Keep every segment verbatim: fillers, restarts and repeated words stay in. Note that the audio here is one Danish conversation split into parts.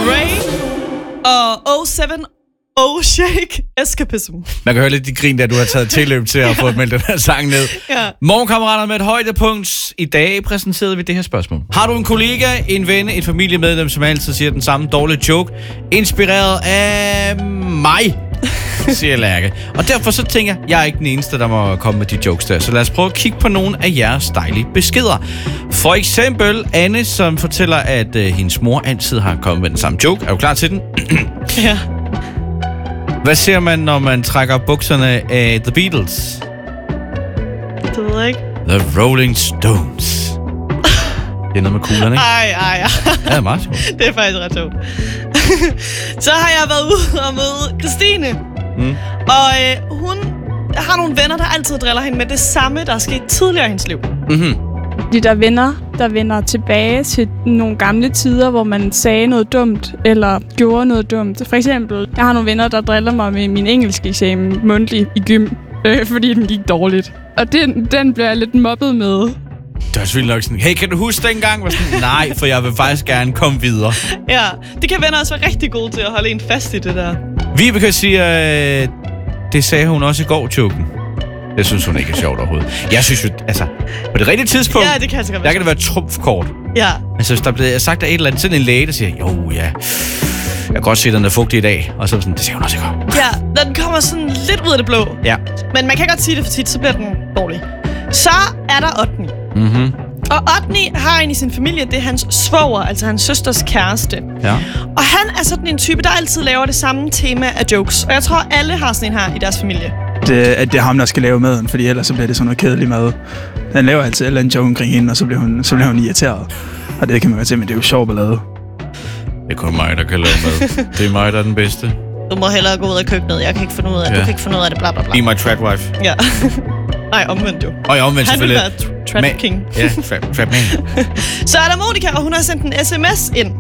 Ray og oh seven oh Shake Escapism. Man kan høre lidt de grin, der du har taget tilløb til at få meldt den her sang ned. Ja. Morgenkammerater med et højdepunkt. I dag præsenterede vi det her spørgsmål. Har du en kollega, en ven, et familiemedlem, som altid siger den samme dårlige joke, inspireret af mig, siger Lærke. Og derfor så tænker jeg, jeg er ikke den eneste, der må komme med de jokes der. Så lad os prøve at kigge på nogle af jeres dejlige beskeder. For eksempel Anne, som fortæller, at øh, hendes mor altid har kommet med den samme joke. Er du klar til den? Ja. Hvad ser man, når man trækker bukserne af The Beatles? Det ved jeg ikke. The Rolling Stones. Det er noget med kuglerne, ikke? Ej, ej, ej. Ja, det er meget sjovt. Det er faktisk ret sjovt. Så har jeg været ude og møde Christine. Mm. Og øh, hun har nogle venner, der altid driller hende med det samme, der er sket tidligere i hendes liv. Mm-hmm. De der venner, der vender tilbage til nogle gamle tider, hvor man sagde noget dumt, eller gjorde noget dumt. For eksempel, jeg har nogle venner, der driller mig med min engelske eksamen mundtlig i gym, øh, fordi den gik dårligt. Og den, den bliver jeg lidt mobbet med. Det var selvfølgelig nok sådan, hey, kan du huske dengang? Var sådan, nej, for jeg vil faktisk gerne komme videre. Ja, det kan venner også være rigtig gode til at holde en fast i det der. Vibeke siger, øh, det sagde hun også i går, joken. Det synes hun ikke er sjovt overhovedet. Jeg synes jo, altså, på det rigtige tidspunkt, ja, det kan altså godt der være. kan det være trumfkort. Ja. Altså, hvis der bliver sagt af et eller andet, sådan en læge, der siger, jo, ja, jeg kan godt se, at den er fugtig i dag. Og så sådan, det siger hun også i går. Ja, den kommer sådan lidt ud af det blå. Ja. Men man kan godt sige det for tit, så bliver den dårlig. Så er der Otni. Mhm. Og Otni har en i sin familie, det er hans svoger, altså hans søsters kæreste. Ja. Og han er sådan en type, der altid laver det samme tema af jokes. Og jeg tror, alle har sådan en her i deres familie. Det, at det er ham, der skal lave maden, fordi ellers så bliver det sådan noget kedelig mad. Han laver altid et eller andet joke omkring hende, og så bliver hun, så bliver hun irriteret. Og det kan man godt se, men det er jo sjovt at lave. Det er kun mig, der kan lave mad. Det er mig, der er den bedste. Du må hellere gå ud af køkkenet. Jeg kan ikke finde ud af, ja. Du kan ikke finde ud af det, bla bla bla. Be my trap wife. Ja. Nej, omvendt jo. Og jeg omvendt selvfølgelig. Han vil være trap king. Ja, trap, trap man. Så er der Monika, og hun har sendt en sms ind.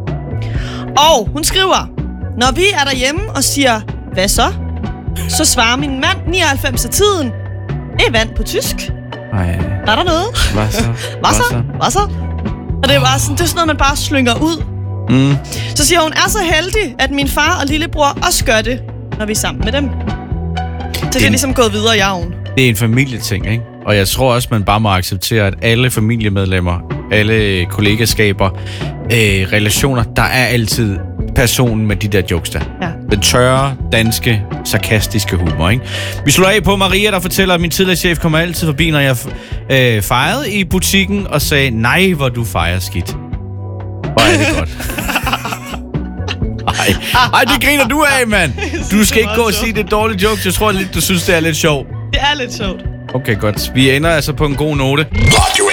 Og hun skriver, når vi er derhjemme og siger, hvad så? Så svarer min mand nioghalvfems af tiden, det er vand på tysk. Ej. Er der noget? Hvad så? Hvad så? Hvad så? Og det er bare sådan, det er sådan noget, man bare slynger ud. Mm. Så siger hun, er så heldig, at min far og lillebror også gør det, når vi er sammen med dem. Så det er ligesom gået videre i arven. Det er en familieting, ikke? Og jeg tror også, man bare må acceptere, at alle familiemedlemmer, alle kollegaskaber, øh, relationer, der er altid personen med de der jokes der. Ja. Den tørre, danske, sarkastiske humor, ikke? Vi slår af på Maria, der fortæller, at min tidligere chef kommer altid forbi, når jeg øh, fejrede i butikken, og sagde, nej, hvor du fejrer skidt. Hvor er det godt. Ej. Ej, det griner du af, mand. Du skal ikke gå og sige, det er dårligt joke. Jeg tror lidt, du synes, det er lidt sjovt. Det er lidt sjovt. Okay, godt. Vi ender altså på en god note. Radio